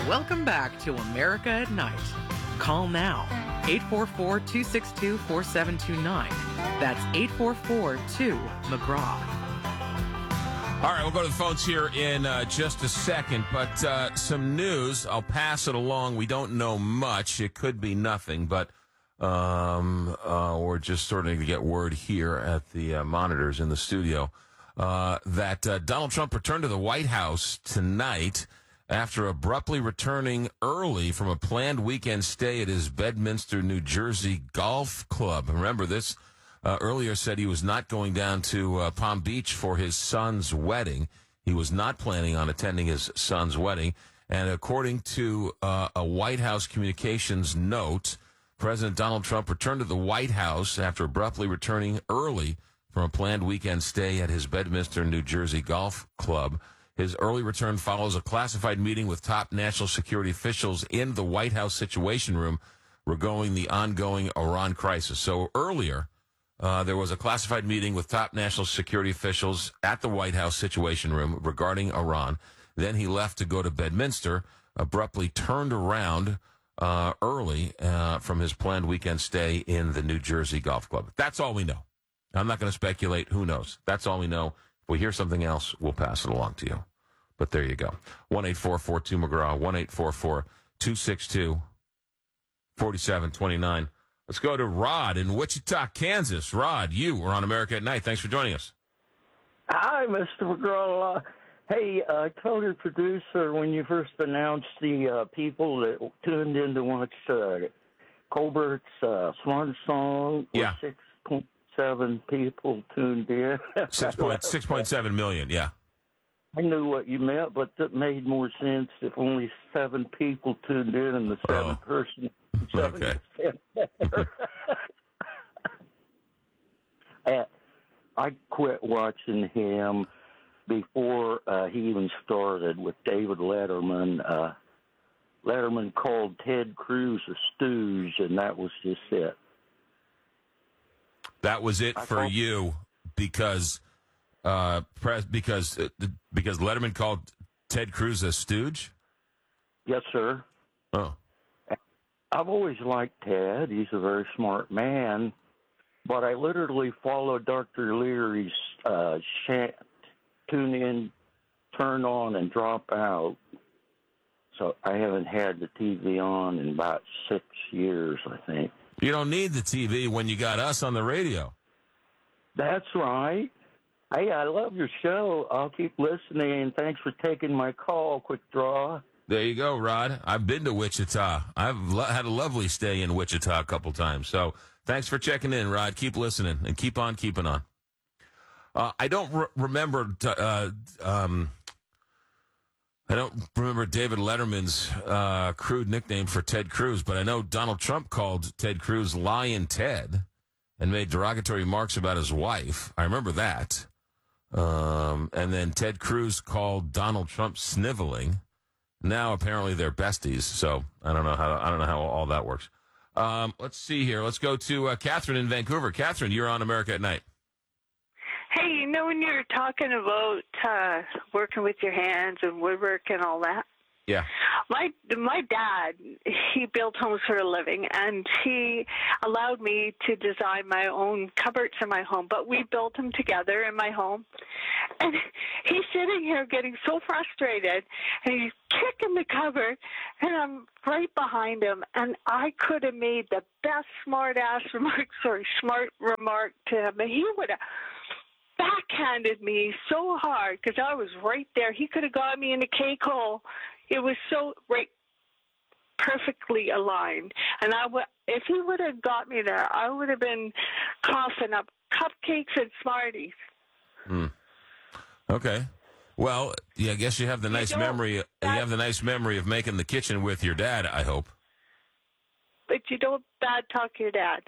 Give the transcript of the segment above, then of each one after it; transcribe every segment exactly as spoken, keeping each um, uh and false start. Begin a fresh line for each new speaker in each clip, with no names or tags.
Welcome back to America at Night. Call now, eight four four, two six two, four seven two nine. That's eight four four, two, McGraw.
All right, we'll go to the phones here in uh, just a second, but uh, some news. I'll pass it along. We don't know much. It could be nothing, but um, uh, we're just starting to get word here at the uh, monitors in the studio uh, that uh, Donald Trump returned to the White House tonight after abruptly returning early from a planned weekend stay at his Bedminster, New Jersey golf club. Remember, this uh, earlier said he was not going down to uh, Palm Beach for his son's wedding. He was not planning on attending his son's wedding. And according to uh, a White House communications note, President Donald Trump returned to the White House after abruptly returning early from a planned weekend stay at his Bedminster, New Jersey golf club. His early return follows a classified meeting with top national security officials in the White House Situation Room regarding the ongoing Iran crisis. So earlier, uh, there was a classified meeting with top national security officials at the White House Situation Room regarding Iran. Then he left to go to Bedminster, abruptly turned around uh, early uh, from his planned weekend stay in the New Jersey Golf Club. That's all we know. I'm not going to speculate. Who knows? That's all we know. If we hear something else, we'll pass it along to you. But there you go. one eight four four two McGraw, one eight four four two six two four seven two nine. Let's go to Rod in Wichita, Kansas. Rod, you are on America at Night. Thanks for joining us.
Hi, Mister McGraw. Uh, hey, uh, I told your producer when you first announced the uh, people that tuned in to watch uh, Colbert's uh, Swan Song.
Yeah.
six point seven people tuned in.
six point seven million, yeah.
I knew what you meant, but that made more sense if only seven people tuned in and the seventh
Oh.
person.
Okay.
uh, I quit watching him before uh, he even started with David Letterman. Uh, Letterman called Ted Cruz a stooge, and that was just it.
That was it for you because uh, press because uh, because Letterman called Ted Cruz a stooge?
Yes, sir.
Oh.
I've always liked Ted. He's a very smart man. But I literally followed Doctor Leary's uh, chant, tune in, turn on, and drop out. So I haven't had the T V on in about six years, I think.
You don't need the T V when you got us on the radio.
That's right. Hey, I love your show. I'll keep listening. Thanks for taking my call, Quick Draw.
There you go, Rod. I've been to Wichita. I've lo- had a lovely stay in Wichita a couple times. So thanks for checking in, Rod. Keep listening and keep on keeping on. Uh, I don't re- remember. T- uh, um, I don't remember David Letterman's uh, crude nickname for Ted Cruz, but I know Donald Trump called Ted Cruz Lion Ted and made derogatory remarks about his wife. I remember that. Um, and then Ted Cruz called Donald Trump sniveling. Now apparently they're besties, so I don't know how I don't know how all that works. Um, let's see here. Let's go to uh, Catherine in Vancouver. Catherine, you're on America at Night.
Hey, you know when you're talking about uh, working with your hands and woodwork and all that?
Yeah.
My my dad, he built homes for a living, and he allowed me to design my own cupboards in my home, but we built them together in my home. And he's sitting here getting so frustrated, and he's kicking the cupboard, and I'm right behind him, and I could have made the best smart-ass remark, sorry, smart remark to him, and he would have backhanded me so hard because I was right there. He could have got me in a cake hole. It was so right, perfectly aligned. And I w- if he would have got me there, I would have been coughing up cupcakes and Smarties.
Hmm. Okay. Well, yeah, I guess you have the nice
you
memory. You have the nice memory of making the kitchen with your dad, I hope.
But you don't bad talk your dad.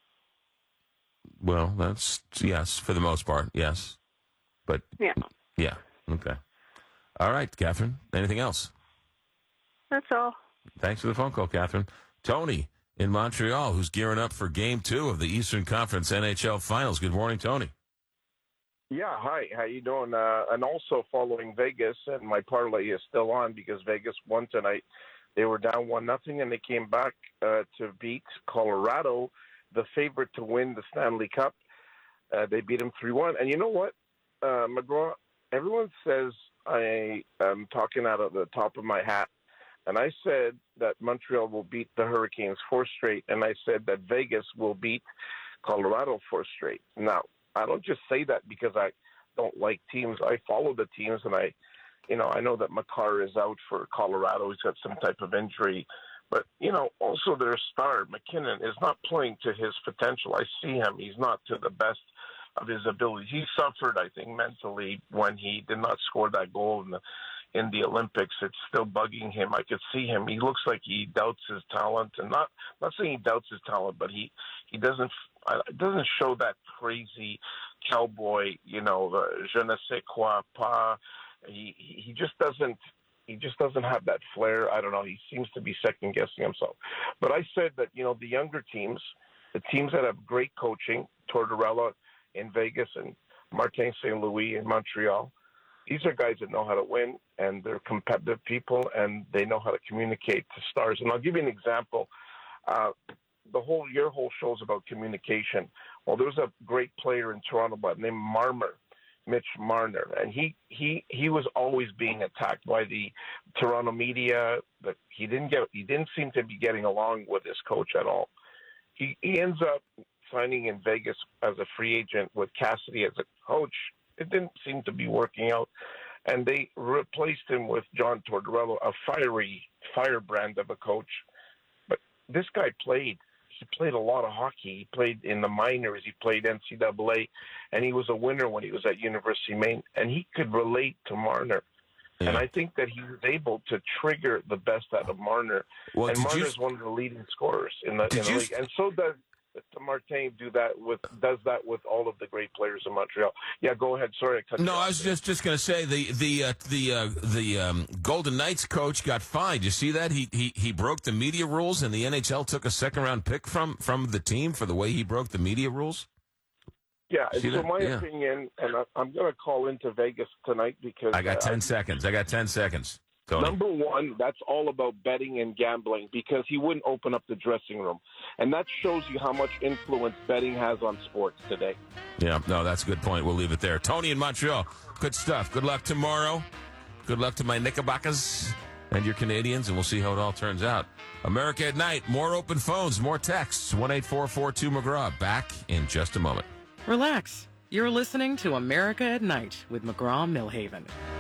Well, that's, yes, for the most part, yes. But,
yeah.
Yeah, okay. All right, Catherine, anything else?
That's all.
Thanks for the phone call, Catherine. Tony in Montreal, who's gearing up for game two of the Eastern Conference N H L Finals. Good morning, Tony.
Yeah, hi. How you doing? Uh, and also following Vegas, and my parlay is still on because Vegas won tonight. They were down one nothing, and they came back uh, to beat Colorado, the favorite to win the Stanley Cup. Uh, they beat them three one. And you know what, uh, McGraw? Everyone says I am talking out of the top of my hat, and I said that Montreal will beat the Hurricanes four straight, and I said that Vegas will beat Colorado four straight. Now, I don't just say that because I don't like teams. I follow the teams, and I, you know, I know that Makar is out for Colorado. He's got some type of injury. But, you know, also their star, McKinnon, is not playing to his potential. I see him. He's not to the best of his abilities. He suffered, I think, mentally when he did not score that goal in the, in the Olympics. It's still bugging him. I could see him. He looks like he doubts his talent. And not, not saying he doubts his talent, but he, he doesn't – it doesn't show that crazy cowboy, you know, the je ne sais quoi, pas. He he just doesn't he just doesn't have that flair. I don't know. He seems to be second guessing himself. But I said that, you know, the younger teams, the teams that have great coaching, Tortorella in Vegas and Martin Saint Louis in Montreal, these are guys that know how to win, and they're competitive people, and they know how to communicate to stars. And I'll give you an example. Uh, The whole your whole show's about communication. Well, there's a great player in Toronto by the name Marner, Mitch Marner, and he he he was always being attacked by the Toronto media. But he didn't get he didn't seem to be getting along with his coach at all. He he ends up signing in Vegas as a free agent with Cassidy as a coach. It didn't seem to be working out, and they replaced him with John Tortorella, a fiery firebrand of a coach. But this guy played. He played a lot of hockey. He played in the minors. He played N C double A, and he was a winner when he was at University of Maine. And he could relate to Marner. Yeah. And I think that he was able to trigger the best out of Marner. Well, and Marner is one of the leading scorers in the, in the league. And so does Martin do that with does that with all of the great players in Montreal. Yeah, go ahead. Sorry, I cut you
No,
off.
I was just just going to say the the uh, the uh, the um, Golden Knights coach got fined. You see that he he he broke the media rules, and the N H L took a second round pick from from the team for the way he broke the media rules.
Yeah,
see
so
that?
my
yeah.
opinion, and I, I'm going to call into Vegas tonight because
I got ten
uh,
seconds. I got ten seconds. Tony.
Number one, that's all about betting and gambling because he wouldn't open up the dressing room. And that shows you how much influence betting has on sports today.
Yeah, no, that's a good point. We'll leave it there. Tony in Montreal, good stuff. Good luck tomorrow. Good luck to my Knickerbockers and your Canadians, and we'll see how it all turns out. America at Night, more open phones, more texts. one eight four four two McGraw. Back in just a moment.
Relax. You're listening to America at Night with McGraw Millhaven.